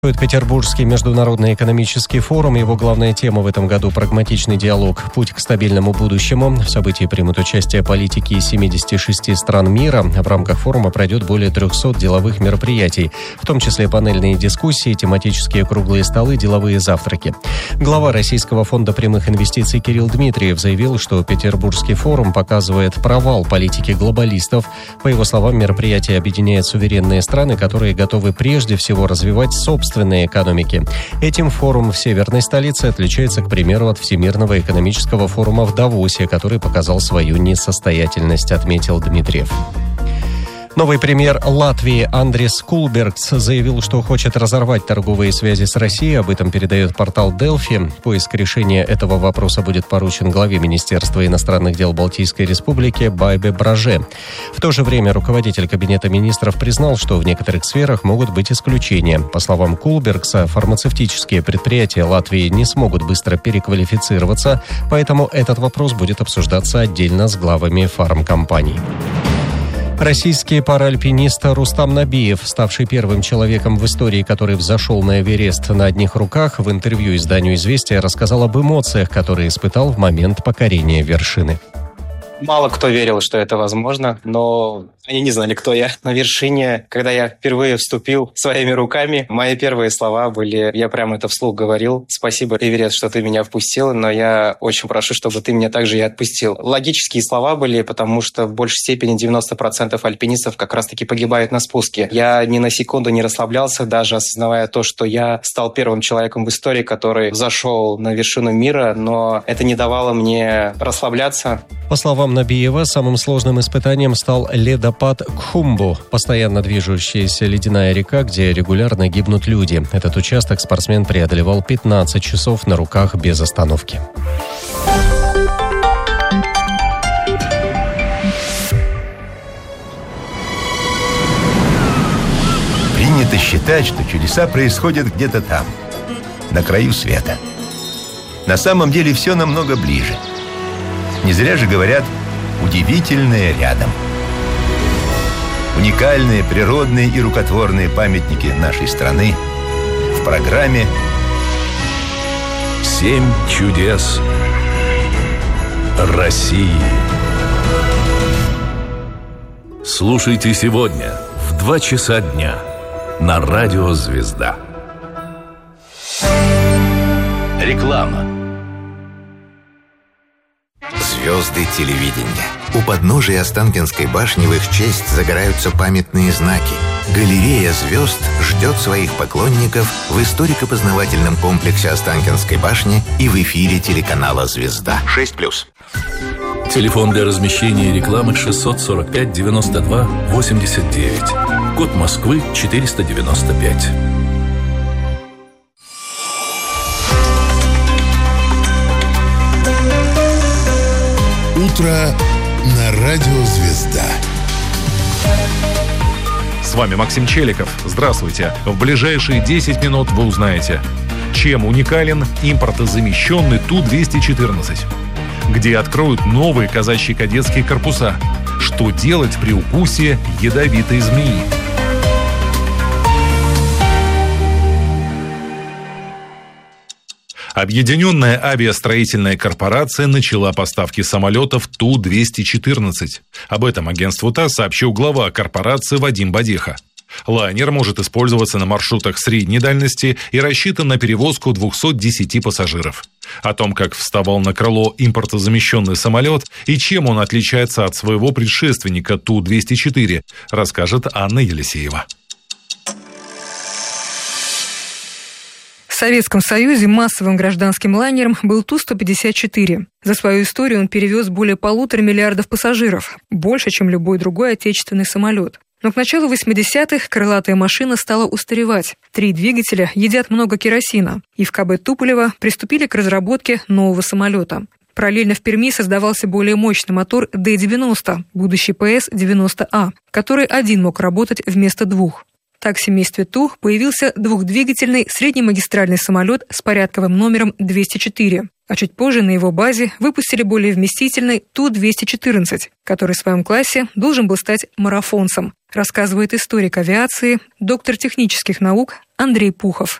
Петербургский международный экономический форум. Его главная тема в этом году – прагматичный диалог, путь к стабильному будущему. В событии примут участие политики из 76 стран мира. В рамках форума пройдет более 300 деловых мероприятий, в том числе панельные дискуссии, тематические круглые столы, деловые завтраки. Глава Российского фонда прямых инвестиций Кирилл Дмитриев заявил, что Петербургский форум показывает провал политики глобалистов. По его словам, мероприятие объединяет суверенные страны, которые готовы прежде всего развивать собственные экономики. Этим форум в северной столице отличается, к примеру, от Всемирного экономического форума в Давосе, который показал свою несостоятельность, отметил Дмитриев. Новый премьер Латвии Андрис Кулбергс заявил, что хочет разорвать торговые связи с Россией. Об этом передает портал Delfi. Поиск решения этого вопроса будет поручен главе Министерства иностранных дел Балтийской республики Байбе Браже. В то же время руководитель Кабинета министров признал, что в некоторых сферах могут быть исключения. По словам Кулбергса, фармацевтические предприятия Латвии не смогут быстро переквалифицироваться, поэтому этот вопрос будет обсуждаться отдельно с главами фармкомпаний. Российский параальпинист Рустам Набиев, ставший первым человеком в истории, который взошел на Эверест на одних руках, в интервью изданию «Известия» рассказал об эмоциях, которые испытал в момент покорения вершины. Мало кто верил, что это возможно, но они не знали, кто я. На вершине, когда я впервые вступил своими руками, мои первые слова были, я прямо это вслух говорил: «Спасибо, Эверест, что ты меня впустил, но я очень прошу, чтобы ты меня также и отпустил». Логические слова были, потому что в большей степени 90% альпинистов как раз-таки погибают на спуске. Я ни на секунду не расслаблялся, даже осознавая то, что я стал первым человеком в истории, который взошел на вершину мира, но это не давало мне расслабляться. По словам Набиева, самым сложным испытанием стал ледопад Кхумбу, постоянно движущаяся ледяная река, где регулярно гибнут люди. Этот участок спортсмен преодолевал 15 часов на руках без остановки. Принято считать, что чудеса происходят где-то там, на краю света. На самом деле все намного ближе. Не зря же говорят «удивительное рядом». Уникальные природные и рукотворные памятники нашей страны в программе «7 чудес России». Слушайте сегодня в 2 часа дня на Радио «Звезда». Реклама. Звезды телевидения. У подножия Останкинской башни в их честь загораются памятные знаки. Галерея звезд ждет своих поклонников в историко-познавательном комплексе Останкинской башни и в эфире телеканала «Звезда». 6+. Телефон для размещения рекламы 645 92 89. Код Москвы 495. Утро на Радио «Звезда». С вами Максим Челиков. Здравствуйте. В ближайшие 10 минут вы узнаете, чем уникален импортозамещенный Ту-214, где откроют новые казачьи кадетские корпуса, что делать при укусе ядовитой змеи. Объединенная авиастроительная корпорация начала поставки самолетов Ту-214. Об этом агентству ТАСС сообщил глава корпорации Вадим Бадеха. Лайнер может использоваться на маршрутах средней дальности и рассчитан на перевозку 210 пассажиров. О том, как вставал на крыло импортозамещенный самолет и чем он отличается от своего предшественника Ту-204, расскажет Анна Елисеева. В Советском Союзе массовым гражданским лайнером был Ту-154. За свою историю он перевез более 1,5 миллиарда пассажиров, больше, чем любой другой отечественный самолет. Но к началу 80-х крылатая машина стала устаревать. 3 двигателя едят много керосина, и в КБ Туполева приступили к разработке нового самолета. Параллельно в Перми создавался более мощный мотор Д-90, будущий ПС-90А, который один мог работать вместо 2. Так в семействе Ту появился двухдвигательный среднемагистральный самолет с порядковым номером 204, а чуть позже на его базе выпустили более вместительный Ту-214, который в своем классе должен был стать марафонцем, рассказывает историк авиации, доктор технических наук Андрей Пухов.